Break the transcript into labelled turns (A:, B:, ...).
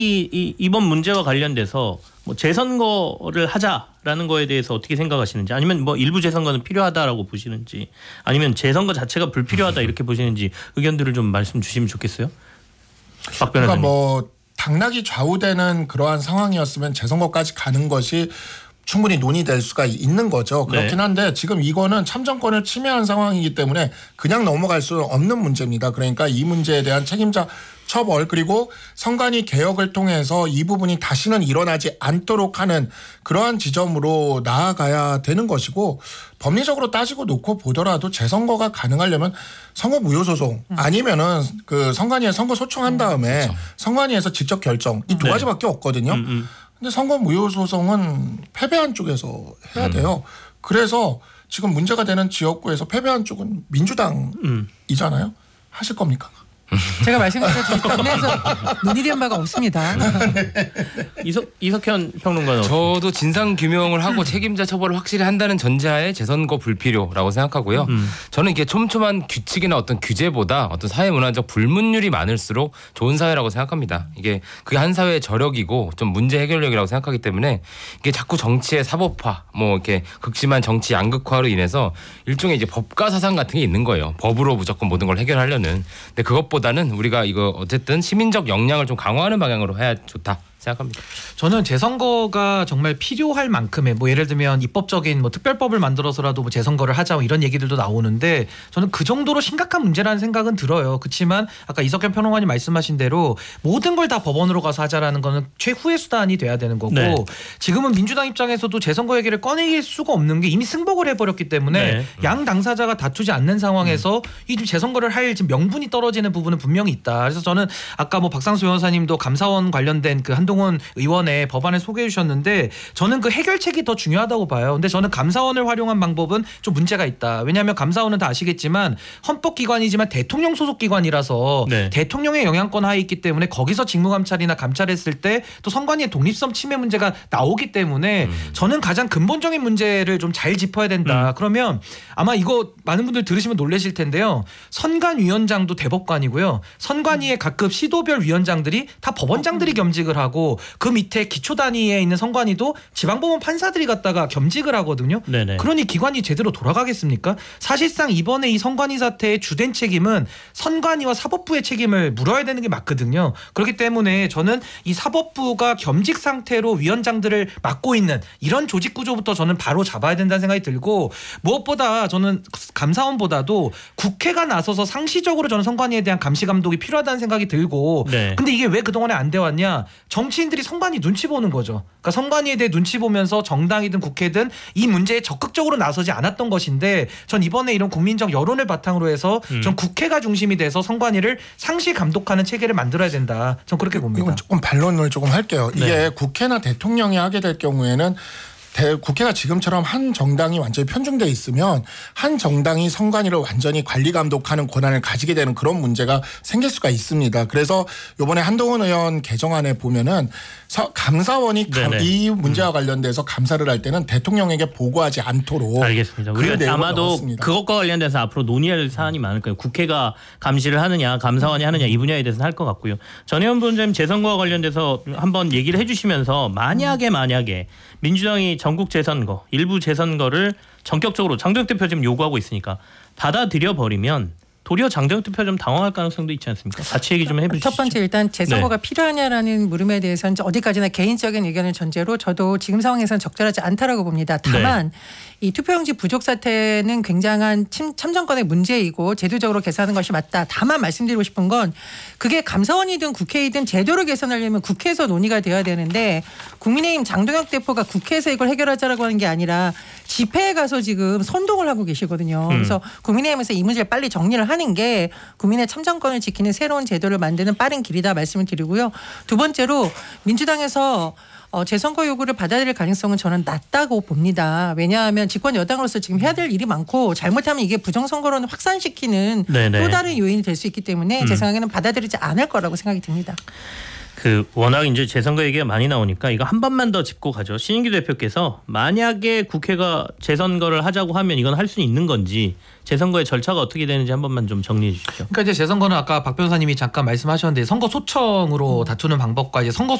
A: 이번 문제와 관련돼서 뭐 재선거를 하자라는 거에 대해서 어떻게 생각하시는지, 아니면 뭐 일부 재선거는 필요하다라고 보시는지, 아니면 재선거 자체가 불필요하다 이렇게 보시는지 의견들을 좀 말씀 주시면 좋겠어요. 박 변호사님.
B: 그러니까 뭐 당락이 좌우되는 그러한 상황이었으면 재선거까지 가는 것이 충분히 논의될 수가 있는 거죠. 그렇긴 한데 지금 이거는 참정권을 침해한 상황이기 때문에 그냥 넘어갈 수 없는 문제입니다. 그러니까 이 문제에 대한 책임자 처벌, 그리고 선관위 개혁을 통해서 이 부분이 다시는 일어나지 않도록 하는 그러한 지점으로 나아가야 되는 것이고, 법리적으로 따지고 놓고 보더라도 재선거가 가능하려면 선거 무효 소송 아니면은 그 선관위에 선거 소청한 다음에 그렇죠. 선관위에서 직접 결정, 이 두 가지밖에 없거든요. 근데 선거 무효 소송은 패배한 쪽에서 해야 돼요. 그래서 지금 문제가 되는 지역구에서 패배한 쪽은 민주당이잖아요. 하실 겁니까?
C: 제가 말씀드렸죠. 국내에서 논의된 바가 없습니다.
A: 이석현 평론가는
D: 저도 진상 규명을 하고 책임자 처벌을 확실히 한다는 전제하에 재선거 불필요라고 생각하고요. 저는 이게 촘촘한 규칙이나 어떤 규제보다 어떤 사회 문화적 불문율이 많을수록 좋은 사회라고 생각합니다. 이게 그게 한 사회의 저력이고 좀 문제 해결력이라고 생각하기 때문에 이게 자꾸 정치의 사법화, 뭐 이렇게 극심한 정치 양극화로 인해서 일종의 이제 법가 사상 같은 게 있는 거예요. 법으로 무조건 모든 걸 해결하려는. 근데 그것보다는 우리가 이거 어쨌든 시민적 역량을 좀 강화하는 방향으로 해야 좋다 생각합니다.
E: 저는 재선거가 정말 필요할 만큼의 뭐 예를 들면 입법적인 뭐 특별법을 만들어서라도 뭐 재선거를 하자 뭐 이런 얘기들도 나오는데 저는 그 정도로 심각한 문제라는 생각은 들어요. 그렇지만 아까 이석현 평론가님 말씀하신 대로 모든 걸 다 법원으로 가서 하자라는 거는 최후의 수단이 돼야 되는 거고
A: 네.
E: 지금은 민주당 입장에서도 재선거 얘기를 꺼내길 수가 없는 게 이미 승복을 해버렸기 때문에
A: 네.
E: 양 당사자가 다투지 않는 상황에서 이 재선거를 할 지금 명분이 떨어지는 부분은 분명히 있다. 그래서 저는 아까 뭐 박상수 변호사님도 감사원 관련된 그 한동훈 의원의 법안을 소개해 주셨는데 저는 그 해결책이 더 중요하다고 봐요. 근데 저는 감사원을 활용한 방법은 좀 문제가 있다. 왜냐하면 감사원은 다 아시겠지만 헌법기관이지만 대통령 소속 기관이라서
A: 네.
E: 대통령의 영향권 하에 있기 때문에 거기서 직무감찰이나 감찰했을 때 또 선관위의 독립성 침해 문제가 나오기 때문에 저는 가장 근본적인 문제를 좀 잘 짚어야 된다. 그러면 아마 이거 많은 분들 들으시면 놀라실 텐데요. 선관위원장도 대법관이고요. 선관위의 각급 시도별 위원장들이 다 법원장들이 겸직을 하고 그 밑에 기초 단위에 있는 선관위도 지방법원 판사들이 갖다가 겸직을 하거든요.
A: 네네.
E: 그러니 기관이 제대로 돌아가겠습니까? 사실상 이번에 이 선관위 사태의 주된 책임은 선관위와 사법부의 책임을 물어야 되는 게 맞거든요. 그렇기 때문에 저는 이 사법부가 겸직 상태로 위원장들을 맡고 있는 이런 조직 구조부터 저는 바로 잡아야 된다는 생각이 들고, 무엇보다 저는 감사원보다도 국회가 나서서 상시적으로 저는 선관위에 대한 감시 감독이 필요하다는 생각이 들고
A: 네.
E: 근데 이게 왜 그동안에 안 돼 왔냐? 정치인들이 선관위 눈치 보는 거죠. 그러니까 선관위에 대해 눈치 보면서 정당이든 국회든 이 문제에 적극적으로 나서지 않았던 것인데 전 이번에 이런 국민적 여론을 바탕으로 해서 전 국회가 중심이 돼서 선관위를 상시 감독하는 체계를 만들어야 된다. 전 그렇게 봅니다.
B: 이건 조금 반론을 조금 할게요.
A: 네.
B: 이게 국회나 대통령이 하게 될 경우에는 국회가 지금처럼 한 정당이 완전히 편중돼 있으면 한 정당이 선관위를 완전히 관리 감독하는 권한을 가지게 되는 그런 문제가 생길 수가 있습니다. 그래서 이번에 한동훈 의원 개정안에 보면은 감사원이 이 문제와 관련돼서 감사를 할 때는 대통령에게 보고하지 않도록.
A: 알겠습니다. 우리가 아마도
B: 넣었습니다.
A: 그것과 관련돼서 앞으로 논의할 사안이 많을 거예요. 국회가 감시를 하느냐 감사원이 하느냐 이 분야에 대해서는 할 것 같고요. 전혜원 부원장님 재선거와 관련돼서 한번 얘기를 해주시면서 만약에 민주당이 전국 재선거, 일부 재선거를 전격적으로 장동혁 대표 지금 요구하고 있으니까 받아들여 버리면 도리어 장동혁 대표 좀 당황할 가능성도 있지 않습니까? 같이 얘기 좀 해주시죠.
C: 첫 번째 일단 재선거가 필요하냐라는 물음에 대해서는 어디까지나 개인적인 의견을 전제로 저도 지금 상황에서는 적절하지 않다라고 봅니다. 다만 이 투표용지 부족 사태는 굉장한 참정권의 문제이고 제도적으로 개선하는 것이 맞다. 다만 말씀드리고 싶은 건 그게 감사원이든 국회이든 제도를 개선하려면 국회에서 논의가 되어야 되는데 국민의힘 장동혁 대표가 국회에서 이걸 해결하자라고 하는 게 아니라 집회에 가서 지금 선동을 하고 계시거든요. 그래서 국민의힘에서 이 문제를 빨리 정리를 하는 게 국민의 참정권을 지키는 새로운 제도를 만드는 빠른 길이다 말씀을 드리고요. 두 번째로 민주당에서 재선거 요구를 받아들일 가능성은 저는 낮다고 봅니다. 왜냐하면 집권 여당으로서 지금 해야 될 일이 많고 잘못하면 이게 부정선거론을 확산시키는 또 다른 요인이 될 수 있기 때문에 제 생각에는 받아들이지 않을 거라고 생각이 듭니다.
A: 그 워낙 이제 재선거 얘기가 많이 나오니까 이거 한 번만 더 짚고 가죠. 신인규 대표께서 만약에 국회가 재선거를 하자고 하면 이건 할 수 있는 건지 재선거의 절차가 어떻게 되는지 한 번만 좀 정리해 주십시오.
E: 그러니까 이제 재선거는 아까 박 변호사님이 잠깐 말씀하셨는데 선거 소청으로 다투는 방법과 이제 선거